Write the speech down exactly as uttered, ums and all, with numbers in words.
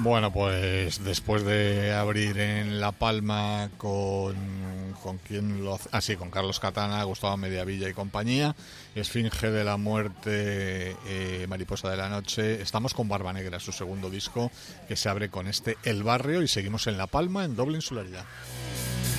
Bueno, pues después de abrir en La Palma con con quién lo hace, ah sí, con Carlos Catana, Gustavo Mediavilla y compañía, Esfinge de la Muerte, eh, Mariposa de la Noche, estamos con Barba Negra, su segundo disco, que se abre con este El Barrio, y seguimos en La Palma en doble insularidad.